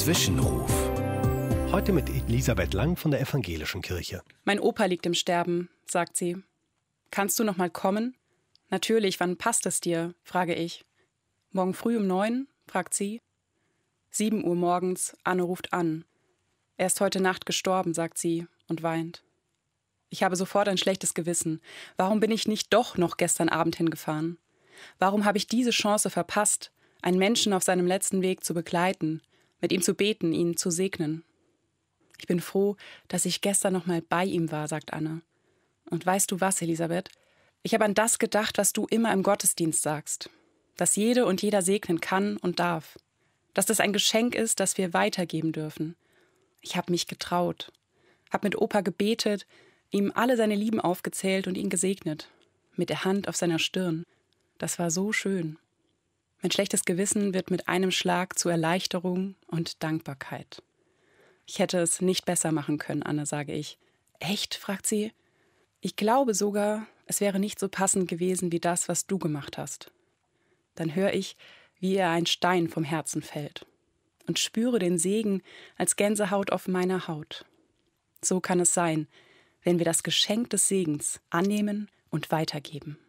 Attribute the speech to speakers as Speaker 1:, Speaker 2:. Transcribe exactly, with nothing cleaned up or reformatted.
Speaker 1: Zwischenruf. Heute mit Elisabeth Lang von der Evangelischen Kirche.
Speaker 2: Mein Opa liegt im Sterben, sagt sie. Kannst du noch mal kommen? Natürlich, wann passt es dir, frage ich. Morgen früh um neun, fragt sie. Sieben Uhr morgens, Anne ruft an. Er ist heute Nacht gestorben, sagt sie und weint. Ich habe sofort ein schlechtes Gewissen. Warum bin ich nicht doch noch gestern Abend hingefahren? Warum habe ich diese Chance verpasst, einen Menschen auf seinem letzten Weg zu begleiten, mit ihm zu beten, ihn zu segnen? Ich bin froh, dass ich gestern noch mal bei ihm war, sagt Anne. Und weißt du was, Elisabeth? Ich habe an das gedacht, was du immer im Gottesdienst sagst. Dass jede und jeder segnen kann und darf. Dass das ein Geschenk ist, das wir weitergeben dürfen. Ich habe mich getraut. Habe mit Opa gebetet, ihm alle seine Lieben aufgezählt und ihn gesegnet. Mit der Hand auf seiner Stirn. Das war so schön. Mein schlechtes Gewissen wird mit einem Schlag zu Erleichterung und Dankbarkeit. Ich hätte es nicht besser machen können, Anne, sage ich. Echt? Fragt sie. Ich glaube sogar, es wäre nicht so passend gewesen wie das, was du gemacht hast. Dann höre ich, wie ihr ein Stein vom Herzen fällt und spüre den Segen als Gänsehaut auf meiner Haut. So kann es sein, wenn wir das Geschenk des Segens annehmen und weitergeben.